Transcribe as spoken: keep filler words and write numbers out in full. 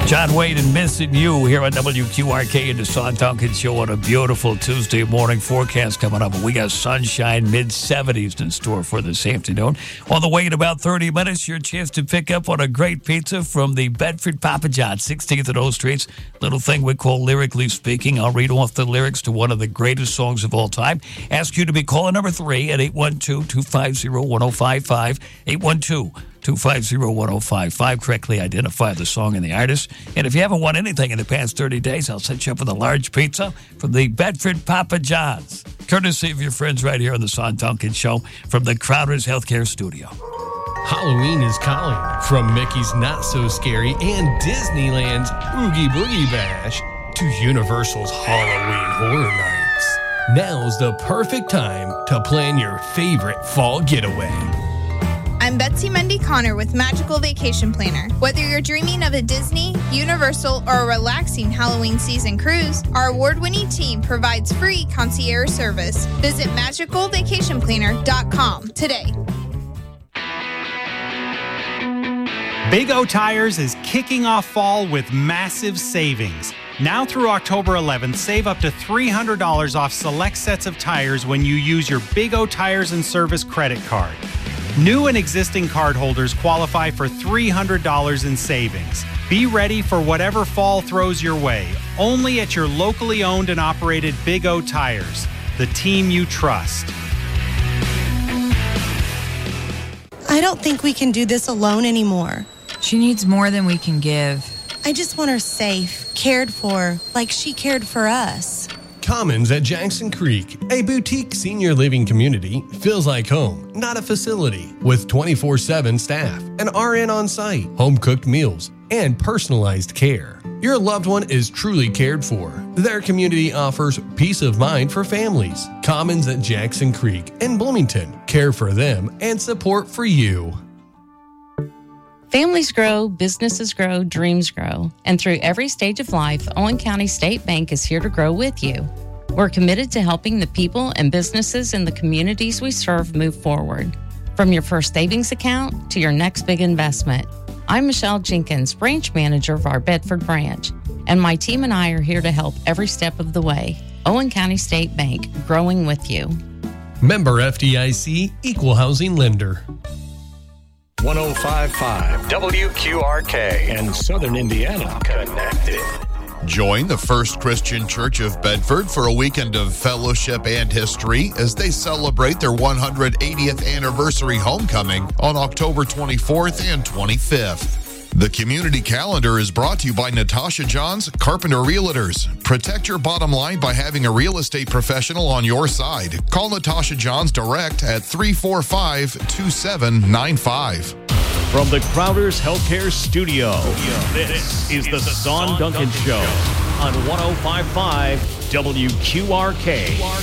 John Wayne and Missing You here on W Q R K and the Sean Duncan Show on a beautiful Tuesday morning. Forecast coming up. We got sunshine, mid seventies in store for this afternoon. On the way in about thirty minutes, your chance to pick up on a great pizza from the Bedford Papa John's, sixteenth and O Streets. Little thing we call Lyrically Speaking. I'll read off the lyrics to one of the greatest songs of all time. Ask you to be caller number three at eight one two, two five zero, one zero five five. eight one two, two five zero, one zero five five. Correctly identify the song and the artist. And if you haven't won anything in the past thirty days, I'll set you up with a large pizza from the Bedford Papa John's. Courtesy of your friends right here on the Sean Duncan Show from the Crowder's Healthcare Studio. Halloween is calling. From Mickey's Not So Scary and Disneyland's Oogie Boogie Bash to Universal's Halloween Horror Nights. Now's the perfect time to plan your favorite fall getaway. I'm Betsy Mendy Connor with Magical Vacation Planner. Whether you're dreaming of a Disney, Universal, or a relaxing Halloween season cruise, our award-winning team provides free concierge service. Visit magical vacation planner dot com today. Big O Tires is kicking off fall with massive savings. Now through October eleventh, save up to three hundred dollars off select sets of tires when you use your Big O Tires and Service credit card. New and existing cardholders qualify for three hundred dollars in savings. Be ready for whatever fall throws your way. Only at your locally owned and operated Big O Tires, the team you trust. I don't think we can do this alone anymore. She needs more than we can give. I just want her safe, cared for, like she cared for us. Commons at Jackson Creek, a boutique senior living community, feels like home, not a facility. With twenty-four seven staff, an R N on site, home-cooked meals, and personalized care. Your loved one is truly cared for. Their community offers peace of mind for families. Commons at Jackson Creek in Bloomington. Care for them and support for you. Families grow, businesses grow, dreams grow. And through every stage of life, Owen County State Bank is here to grow with you. We're committed to helping the people and businesses in the communities we serve move forward. From your first savings account to your next big investment. I'm Michelle Jenkins, branch manager of our Bedford branch, and my team and I are here to help every step of the way. Owen County State Bank, growing with you. Member F D I C, Equal Housing Lender. one oh five point five W Q R K and Southern Indiana connected. Join the First Christian Church of Bedford for a weekend of fellowship and history as they celebrate their one hundred eightieth anniversary homecoming on October twenty-fourth and twenty-fifth. The community calendar is brought to you by Natasha Johns, Carpenter Realtors. Protect your bottom line by having a real estate professional on your side. Call Natasha Johns direct at three four five, two seven nine five. From the Crowder's Healthcare Studio, this is the Sean Duncan Show on one oh five point five W Q R K.